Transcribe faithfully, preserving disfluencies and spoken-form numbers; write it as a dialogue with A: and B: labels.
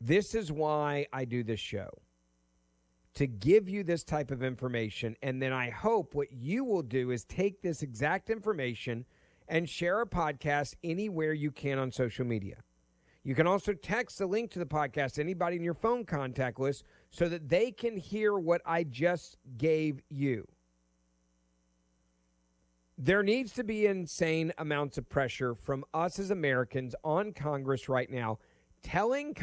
A: This is why I do this show, to give you this type of information. And then I hope what you will do is take this exact information and share a podcast anywhere you can on social media. You can also text the link to the podcast to anybody in your phone contact list so that they can hear what I just gave you. There needs to be insane amounts of pressure from us as Americans on Congress right now, telling